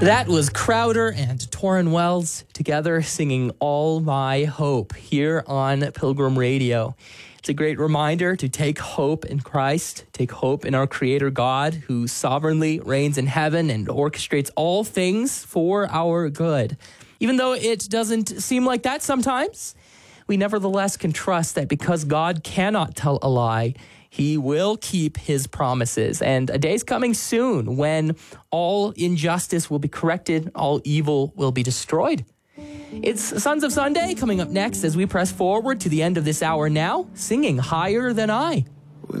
That was Crowder and Torrin Wells together singing All My Hope here on Pilgrim Radio. It's a great reminder to take hope in Christ, take hope in our Creator God who sovereignly reigns in heaven and orchestrates all things for our good. Even though it doesn't seem like that sometimes, we nevertheless can trust that because God cannot tell a lie, He will keep His promises. And a day's coming soon when all injustice will be corrected, all evil will be destroyed. It's Sons of Sunday coming up next as we press forward to the end of this hour now, singing Higher Than I.